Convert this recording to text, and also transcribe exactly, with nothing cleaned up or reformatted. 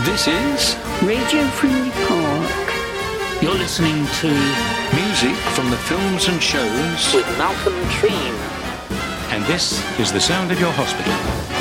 This is Radio Friendly Park. You're listening to music from the films and shows with Malcolm Keane. And this is the sound of your hospital.